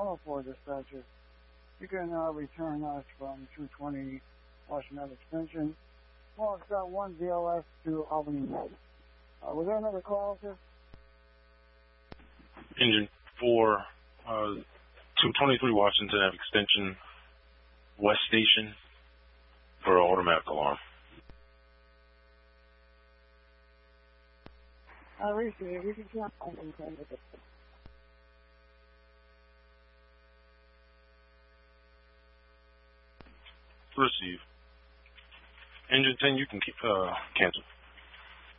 104 dispatcher. You can return us from 220 Washington Extension. Well, it's got 1 VLS to Albany Road. Was there another call, sir? Engine 4, 223 Washington Ave Extension, West Station, for an automatic alarm. We can count on some with it. Receive. Engine 10, you can cancel.